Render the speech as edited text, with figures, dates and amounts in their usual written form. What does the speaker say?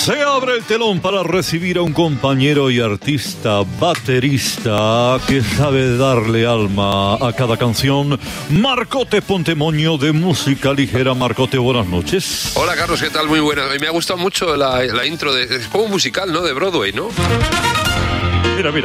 Se abre el telón para recibir a un compañero y artista baterista que sabe darle alma a cada canción. Marcote Pontemoño, de Música Ligera. Marcote, buenas noches. Hola Carlos, ¿qué tal? Muy buena. Me ha gustado mucho la intro, es como un musical, ¿no? De Broadway, ¿no? Mira.